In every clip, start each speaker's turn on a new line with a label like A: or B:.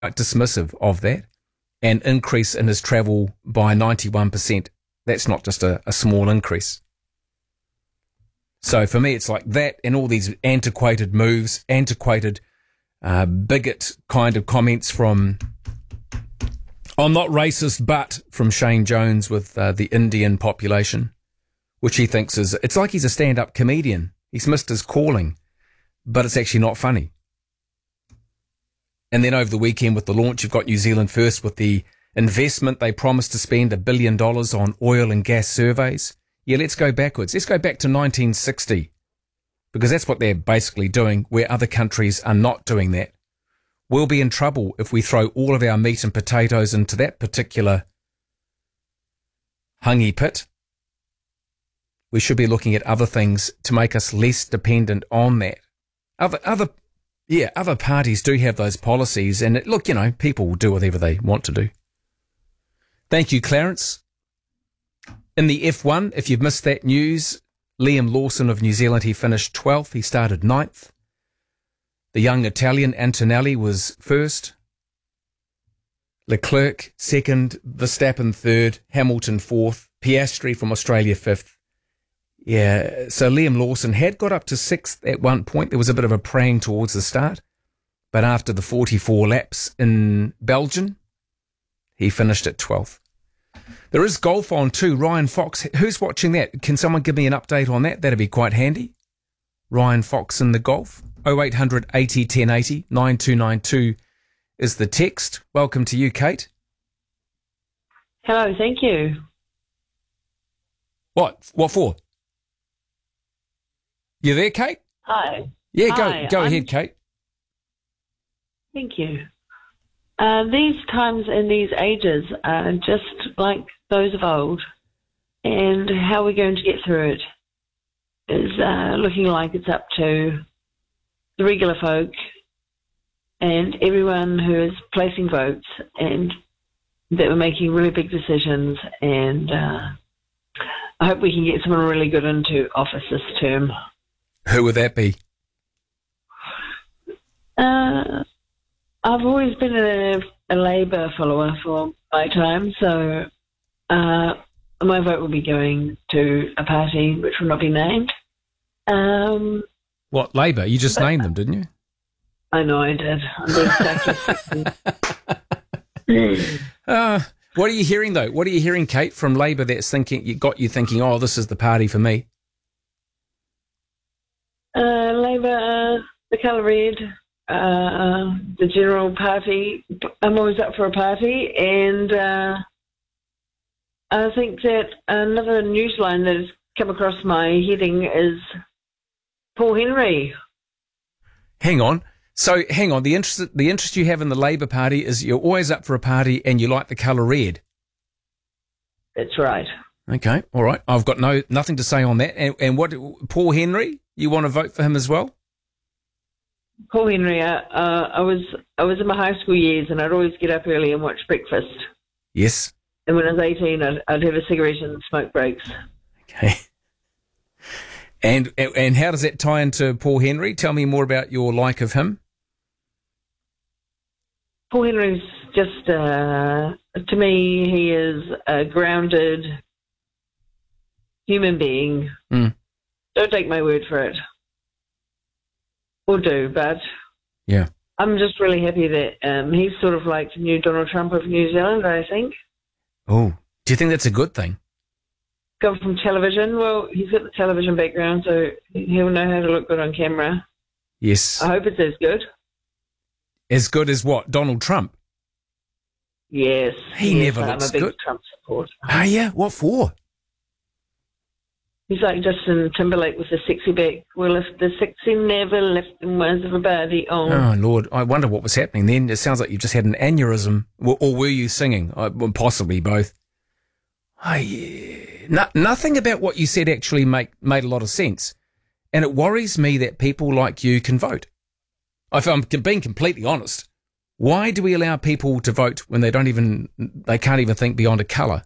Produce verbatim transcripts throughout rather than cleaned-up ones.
A: dismissive of that, and increase in his travel by ninety-one percent. That's not just a, a small increase. So for me, it's like that and all these antiquated moves, antiquated uh, bigot kind of comments from, I'm not racist, but from Shane Jones with uh, the Indian population, which he thinks is, it's like he's a stand-up comedian. He's missed his calling, but it's actually not funny. And then over the weekend with the launch, you've got New Zealand First with the investment. They promised to spend a billion dollars on oil and gas surveys. Yeah, let's go backwards. Let's go back to nineteen sixty, because that's what they're basically doing, where other countries are not doing that. We'll be in trouble if we throw all of our meat and potatoes into that particular hungy pit. We should be looking at other things to make us less dependent on that. Other, other, yeah, other parties do have those policies, and it, look, you know, people will do whatever they want to do. Thank you, Clarence. In the F one, if you've missed that news, Liam Lawson of New Zealand, he finished twelfth. He started ninth. The young Italian Antonelli was first. Leclerc second. Verstappen third. Hamilton fourth. Piastri from Australia fifth. Yeah, so Liam Lawson had got up to sixth at one point. There was a bit of a praying towards the start. But after the forty-four laps in Belgium, he finished at twelfth. There is golf on too. Ryan Fox, who's watching that? Can someone give me an update on that? That'd be quite handy. Ryan Fox in the golf. oh eight hundred eighty ten eighty, nine two nine two is the text. Welcome to you, Kate.
B: Hello, thank you.
A: What? What for? You there, Kate?
B: Hi.
A: Yeah, go
B: Hi,
A: go
B: I'm...
A: ahead, Kate.
B: Thank you. Uh, these times and these ages are just like those of old, and how we're going to get through it is uh, looking like it's up to the regular folk and everyone who is placing votes and that we're making really big decisions, and uh, I hope we can get someone really good into office this term.
A: Who would that be?
B: Uh, I've always been a, a Labour follower for my time, so uh, my vote will be going to a party which will not be named. Um,
A: What, Labour? You just named them, didn't you?
B: I know I did. I'm being sarcastic.
A: uh, what are you hearing, though? What are you hearing, Kate, from Labour that's thinking, you got you thinking, oh, this is the party for me?
B: Uh, Labour, uh, the colour red, uh, the general party. I'm always up for a party, and uh, I think that another newsline that has come across my heading is Paul Henry.
A: Hang on. So, hang on. The interest, the interest you have in the Labour Party is you're always up for a party and you like the colour red.
B: That's right.
A: Okay. All right. I've got no nothing to say on that. And, and what, Paul Henry, you want to vote for him as well?
B: Paul Henry, uh, uh, I was I was in my high school years, and I'd always get up early and watch breakfast.
A: Yes.
B: And when I was eighteen, I'd, I'd have a cigarette and smoke breaks.
A: Okay. And and how does that tie into Paul Henry? Tell me more about your like of him.
B: Paul Henry's just, uh, to me, he is a grounded human being.
A: Mm.
B: Don't take my word for it. Or do, but
A: yeah,
B: I'm just really happy that um, he's sort of like the new Donald Trump of New Zealand, I think.
A: Oh, do you think that's a good thing?
B: Gone from television. Well, he's got the television background, so he'll know how to look good on camera.
A: Yes.
B: I hope it's as good.
A: As good as what? Donald Trump?
B: Yes.
A: He
B: yes,
A: never
B: I'm
A: looks
B: a big
A: good.
B: Trump supporter.
A: Oh, yeah? What for?
B: He's like Justin Timberlake with the sexy back. Well, if the sexy never left him, was everybody on?
A: Oh, Lord. I wonder what was happening then. It sounds like you just had an aneurysm. Or were you singing? Well, possibly both. Oh, yeah. No, nothing about what you said actually make, made a lot of sense. And it worries me that people like you can vote. If I'm being completely honest, why do we allow people to vote when they don't even, they can't even think beyond a colour?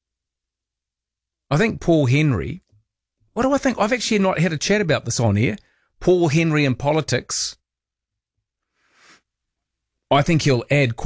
A: I think Paul Henry, what do I think? I've actually not had a chat about this on here. Paul Henry in politics. I think he'll add